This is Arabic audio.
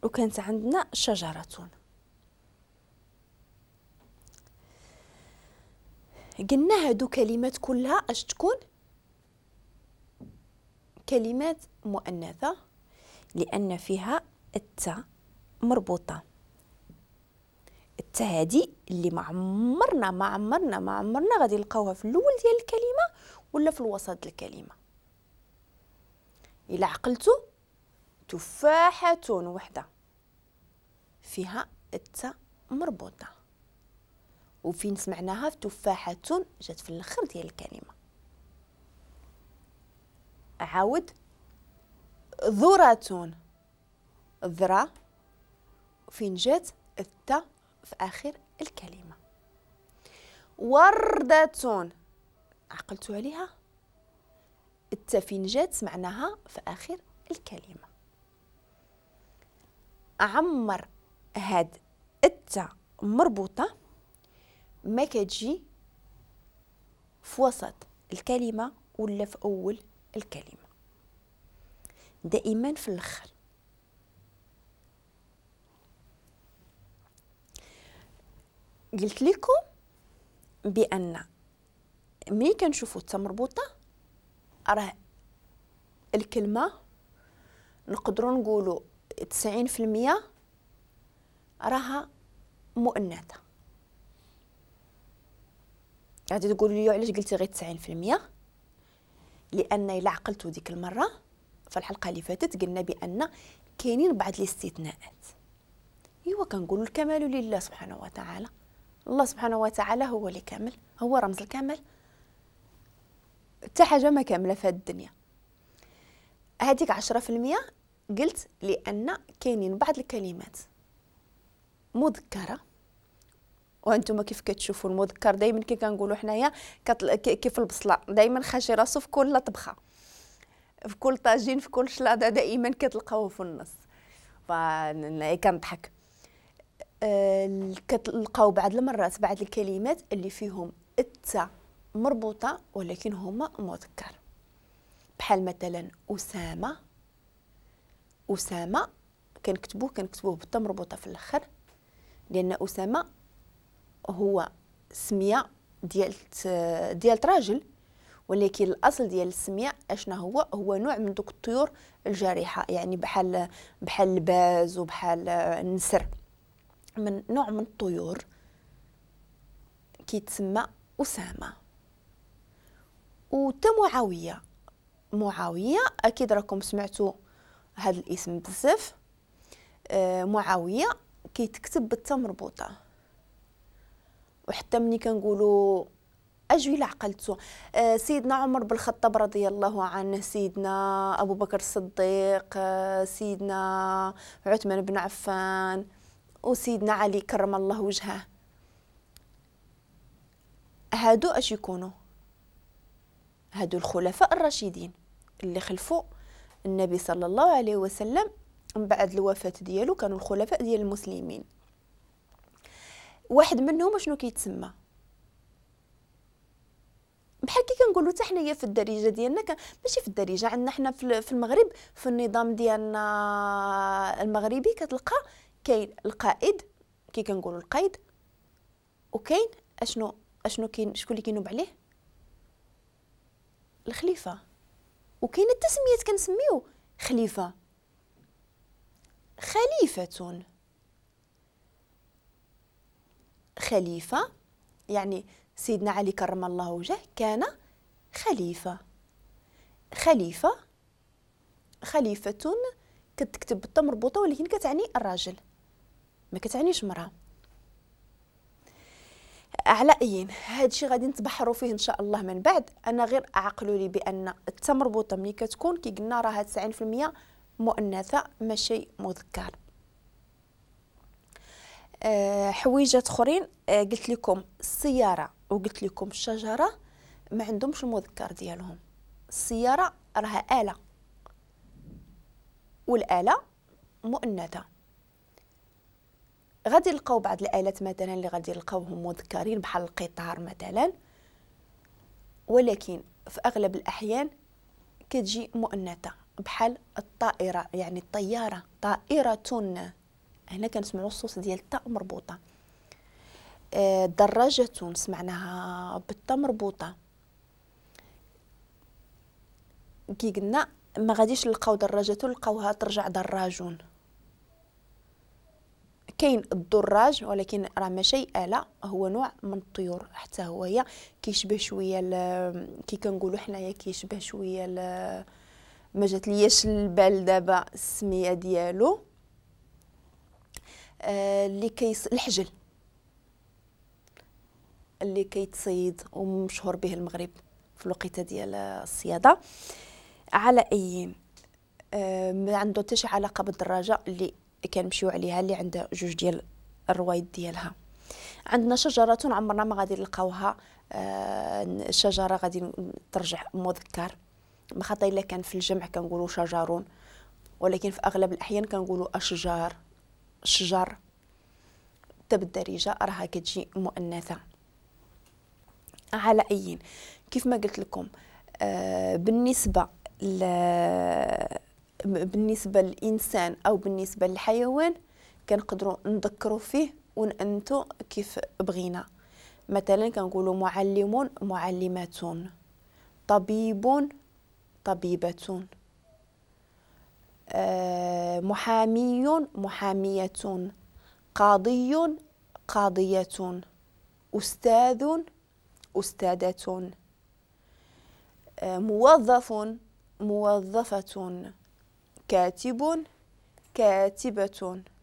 وكانت عندنا شجرة. قلنا هادو كلمات كلها اش تكون كلمات مؤنثة، لأن فيها التاء مربوطة. التاء هادي اللي ما عمرنا غادي نلقاوها في الأول ديال الكلمة ولا في الوسط الكلمة. إلا عقلتو تفاحة وحدة فيها التاء مربوطة، وفين سمعناها في تفاحة جات في الآخر ديال الكلمة. عاود ذرة، ذرة فين جات التاء في آخر الكلمة. وردة عقلتو عليها التاء فين جات سمعناها في آخر الكلمة. عمر هاد التاء مربوطة ما كتجي في وسط الكلمة ولا في أول الكلمة، دائما في الآخر. قلت لكم بأن ملي كنشوفوا التاء مربوطة راه الكلمة نقدروا نقولوا 90% راها مؤنثة. غادي تقولوا لي علاش قلتي غير 90%؟ لأن إلا عقلتوا ديك المرة في الحلقة اللي فاتت قلنا بأن كاينين بعض الاستثناءات. ايوا كنقولوا الكمال لله سبحانه وتعالى. الله سبحانه وتعالى هو اللي كامل، هو رمز الكمال. حتى حاجة ما كاملة في هذه الدنيا. هذيك 10% قلت لأن كاينين بعض الكلمات مذكرة، وانتم كيف كتشوفوا المذكر دائما كي كنقولوا حنايا كيف البصله دائما خاشي راسو في كل طبخه، في كل طاجين، في كل شلاضه دائما كتلقاوه في النص. كنضحك. كتلقاو بعض المرات بعض الكلمات اللي فيهم التاء مربوطه ولكن هما مذكر، بحال مثلا أسامة. أسامة كنكتبوه بالتاء مربوطه في الاخر، لان أسامة هو سميه ديال راجل، ولكن الاصل ديال السميه اشنا هو نوع من دوك الطيور الجارحه، يعني بحال الباز وبحال النسر، من نوع من الطيور كيتسمى أسامة. وتا معاوية اكيد راكم سمعتوا هذا الاسم بزاف. معاوية كيتكتب بالتاء مربوطه. وحتى ملي كنقولوا اجي لعقلتو سيدنا عمر بن الخطاب رضي الله عنه، سيدنا ابو بكر الصديق، سيدنا عثمان بن عفان، وسيدنا علي كرم الله وجهه، هادو اش يكونوا؟ هادو الخلفاء الراشدين اللي خلفوا النبي صلى الله عليه وسلم من بعد الوفاة ديالو، كانوا الخلفاء ديال المسلمين. واحد منهم شنو كيتسمى؟ بحال كي كنقولوا حتى حنايا في الدارجه ديالنا، ماشي في الدارجه عندنا حنا في المغرب، في النظام ديالنا المغربي كتلقى كاين القائد، كي كنقولوا القائد، وكاين اشنو كاين، شكون اللي كينوب عليه؟ الخليفه. وكاين التسميات كنسميو خليفه، خليفه يعني سيدنا علي كرم الله وجهه كان خليفة. خليفة كتكتب بالتاء مربوطة، ولكن كتعني الراجل، ما كتعنيش مرأة. على أيين هادشي غادي نتبحروا فيه إن شاء الله من بعد. أنا غير أعقلوا لي بأن التاء مربوطة ملي كتكون كي قلنا راها 90% مؤنثة ماشي مذكر. حويجات اخرين قلت لكم السياره وقلت لكم الشجره ما عندهمش المذكر ديالهم. السياره راها آلة، والآلة مؤنثه. غادي نلقاو بعض الآلات مثلا اللي غادي نلقاوهم مذكرين بحال القطار مثلا، ولكن في اغلب الاحيان كتجي مؤنثه. بحال الطائرة، يعني الطيارة، طائرة. هنا كنسمعوا الصوت ديال التاء مربوطة. دراجة سمعناها بالتاء مربوطة. كي قلنا ما غاديش نلقاو دراجة نلقاوها ترجع دراجون. كاين الدراج ولكن راه ماشي آلة، هو نوع من الطيور، حتى هو كيشبه شويه كي كنقولوا حنايا كيشبه شويه ما جات لياش البال دابا السميه ديالو. اللي الحجل اللي كيتصيد ومشهور به المغرب في الوقيته ديال الصياده. على اي ما عنده حتى شي علاقه بالدراجه اللي كنمشيو عليها، اللي عندها جوج ديال الروايد ديالها. عندنا شجرة عمرنا ما غادي نلقاوها الشجرة غادي ترجع مذكر، بخاطر الا كان في الجمع كنقولوا شجرون، ولكن في اغلب الاحيان كنقولوا اشجار، الشجر. حتى بالدارجه راها كتجي مؤنثه. على اي كيف ما قلت لكم بالنسبه للانسان او بالنسبه للحيوان كنقدروا نذكروا فيه ونأنتو كيف بغينا. مثلا كنقولوا معلم معلمات، طبيب طبيبة، محامي محامية، قاضي قاضية، أستاذ أستاذة، موظف موظفة، كاتب كاتبة.